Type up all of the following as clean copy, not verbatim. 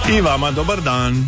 I vama dobar dan.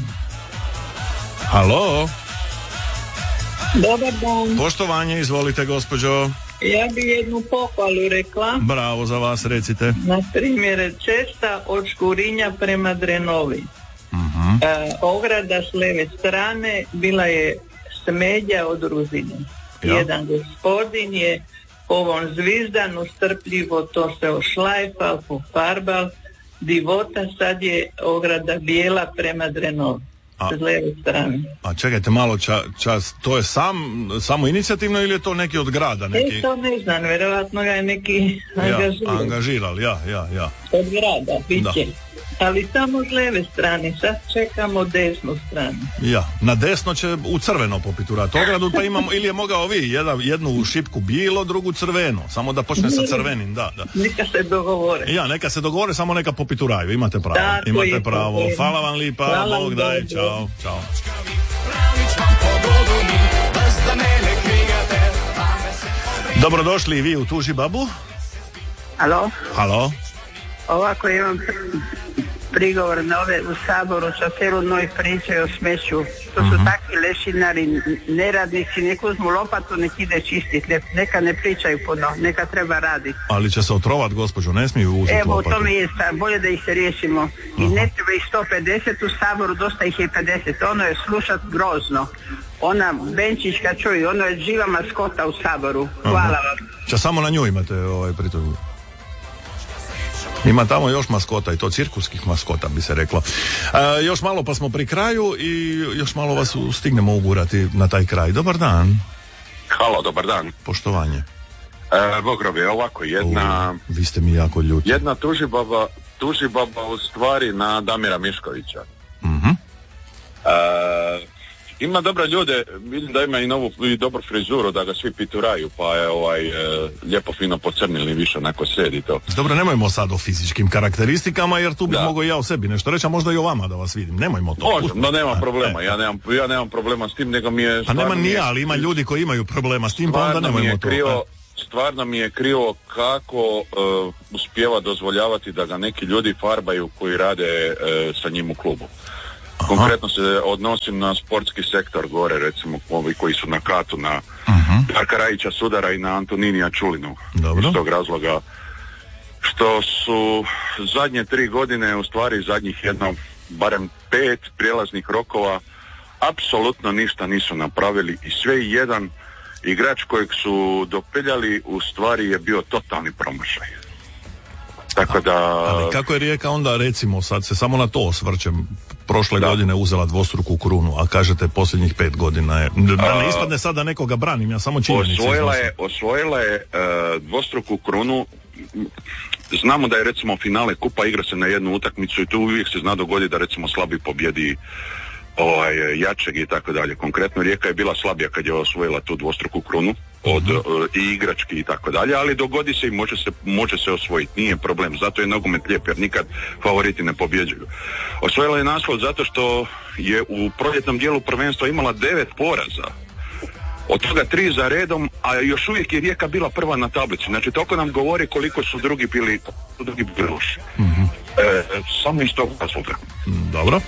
Halo. Dobar dan. Poštovanje, izvolite gospođo. Ja bi jednu pohvalu rekla. Bravo za vas, recite. Na primjer, cesta od Škurinja prema Drenovi. Ograda s leve strane bila je smeđa od Ruzine. Ja. Jedan gospodin je ovom zvizdanu strpljivo to se ošlajfal, pofarbal, divota, sad je ograda bijela prema Drenovi. S lijeve strane. A čekajte malo, čas, to je samo inicijativno ili je to neki od grada? Neki... To ne znam, vjerovatno ga je neki angažirali, ja. Od grada, biće. Ali samo s lijeve strane, sad čekamo desnu stranu. Ja, na desno će u crveno popiturati ogradu, pa imamo, ili je mogao jednu šipku bijelo, drugu crveno, samo da počne sa crvenim, da. Neka se dogovore. Ja, neka se dogovore, samo neka popituraju, imate pravo. Tako imate pravo. Hvala vam lipa, hvala, Bog daj, čao. Dobrodošli i vi u Tuži babu. Halo. Ovako imam prigovor na ove u Saboru sa cijelu noj pričaju o smeću. To su takvi lešinari, neradnici, nek uzmu lopatu, nek ide čistiti, neka ne pričaju puno, neka treba raditi. Ali će se otrovat, gospođo, ne smiju uzeti lopatu. Evo, to mi je bolje da ih se riješimo. I ne treba ih 150 u Saboru, dosta ih je 50. Ono je slušat grozno. Ona Benčić kad čuju, ono je živa maskota u Saboru. Hvala vam. Će samo na nju imate pritužbu. Ima tamo još maskota, i to cirkuskih maskota bi se reklo. Još malo pa smo pri kraju i još malo vas stignemo ugurati na taj kraj. Dobar dan. Halo, dobar dan. Poštovanje. Bogrob je ovako jedna... Vi ste mi jako ljuti. Jedna tužibaba u stvari na Damira Miškovića. Ima dobre ljude, vidim da ima i novu i dobru frizuru, da ga svi pituraju, pa je lijepo fino pocrnili, više onako sedi to. Dobro, nemojmo sad o fizičkim karakteristikama, jer tu bi mogao ja o sebi nešto reći, a možda i o vama da vas vidim. Nemojmo to. Možem, no nema problema, ja nemam problema s tim, nego mi je... Pa nema ni ja, ali ima ljudi koji imaju problema s tim, pa onda nemojmo to. Stvarno mi je krivo kako uspijeva dozvoljavati da ga neki ljudi farbaju koji rade sa njim u klubu. Konkretno se odnosim na sportski sektor gore, recimo ovi koji su na katu, na Darka Rajića Sudara i na Antoninija Čulinu. Dobro. Iz tog razloga što su zadnje 3 godine, u stvari zadnjih barem 5 prijelaznih rokova, apsolutno ništa nisu napravili i sve jedan igrač kojeg su dopeljali u stvari je bio totalni promašaj. Tako da... Ali kako je Rijeka onda, recimo, sad se samo na to osvrćem, prošle godine uzela dvostruku krunu, a kažete posljednjih 5 godina je... Da ne ispadne sad da nekoga branim, ja samo činjenice osvojila je dvostruku krunu. Znamo da je recimo finale kupa, igra se na jednu utakmicu i tu uvijek se zna dogoditi da recimo slabi pobjedi jačeg i tako dalje. Konkretno Rijeka je bila slabija kad je osvojila tu dvostruku krunu od i igrački i tako dalje, ali dogodi se i može se osvojiti, nije problem, zato je nogomet lijep jer nikad favoriti ne pobjeđuju. Osvojila je naslov zato što je u proljetnom dijelu prvenstva imala 9 poraza, od toga 3 za redom, a još uvijek je Rijeka bila prva na tablici, znači toliko nam govori koliko su drugi bili loši. Samo iz tog razloga. Dobro.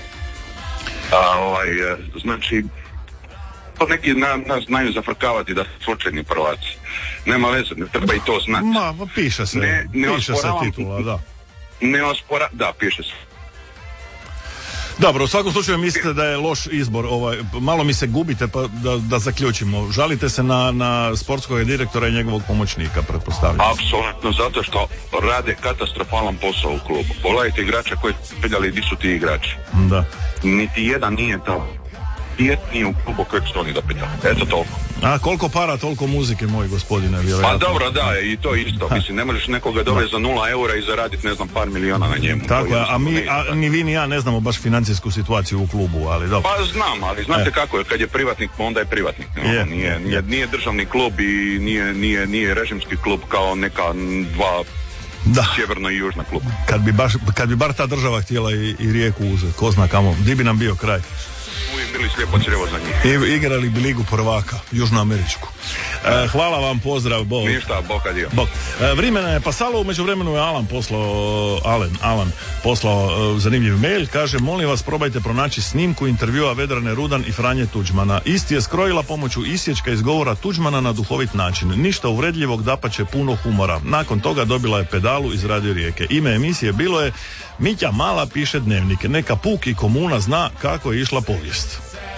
Znači to neki nas znaju zafrkavati da su slučajni prvaci. Nema veze, ne treba i to znati. Piše se, piše se titula, da. Da, piše se. Dobro, u svakom slučaju mislite da je loš izbor, malo mi se gubite pa da zaključimo. Žalite se na sportskog direktora i njegovog pomoćnika, pretpostavljam. Apsolutno, zato što rade katastrofalan posao u klubu. Pogledajte igrača koji su peljali, gdje su ti igrači. Da. Niti jedan nije tamo. Nije u klubu kojeg su oni dopeljali. Eto toliko. A koliko para, toliko muzike, moj gospodine, vjerojatno. Pa dobro, da, i to isto. Mislim, ne možeš nekoga dovesti za 0 eura i zaraditi, ne znam, par miliona na njemu. Tako je, a ni vi ni ja ne znamo baš financijsku situaciju u klubu, ali dobro. Pa znam, ali znate kako je, kad je privatnik, onda je privatnik. Nije državni klub i nije režimski klub kao neka dva sjeverno i južna kluba. Kad bi bar ta država htjela i Rijeku uzeti, ko zna kamo, di bi nam bio kraj. Uvijek bili slijepo crijevo za njih. Igrali bi ligu prvaka, južnoameričku. Hvala vam, pozdrav, Bog. Ništa, Bog adio. Bog. Vrimena je pasalo, umeđu vremenu je Alan poslao zanimljiv mail, kaže: molim vas, probajte pronaći snimku intervjua Vedrane Rudan i Franje Tuđmana. Isti je skrojila pomoću isječka izgovora Tuđmana na duhovit način. Ništa uvredljivog, dapače puno humora. Nakon toga dobila je pedalu iz Radio Rijeke. Ime emisije bilo je Mitja Mala piše dnevnike. Neka puk i komuna zna kako je išla povijest.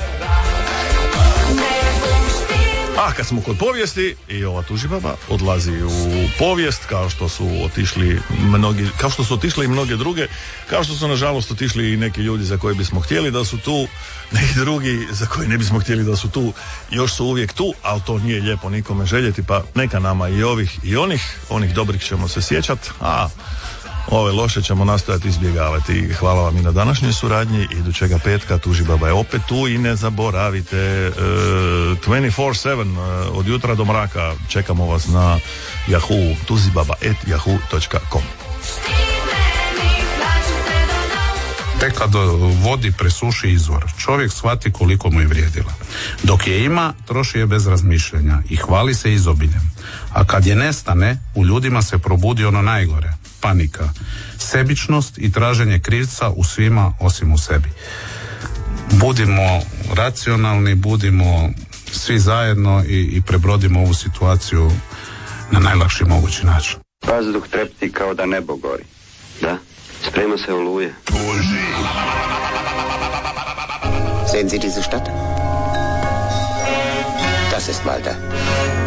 A kad smo kod povijesti, i ova Tužibaba odlazi u povijest, kao što su otišli i mnoge druge, kao što su nažalost otišli i neki ljudi za koje bismo htjeli da su tu, neki drugi za koje ne bismo htjeli da su tu, još su uvijek tu, ali to nije lijepo nikome željeti, pa neka nama i ovih i onih dobrih ćemo se sjećati, a ove loše ćemo nastojati izbjegavati. Hvala vam i na današnjoj suradnji. Idućega petka Tužibaba je opet tu i ne zaboravite 24/7 od jutra do mraka. Čekamo vas na Yahoo, tuzibaba@yahoo.com. Tek kad vodi presuši izvor, čovjek shvati koliko mu je vrijedila. Dok je ima, troši je bez razmišljanja i hvali se izobiljem. A kad je nestane, u ljudima se probudi ono najgore, panika, sebičnost i traženje krivca u svima osim u sebi. Budimo racionalni, budimo svi zajedno i prebrodimo ovu situaciju na najlakši mogući način. Vazduh trepti kao da nebo gori. Da, sprema se oluje. Sehen Sie diese Stadt? Das ist Malta.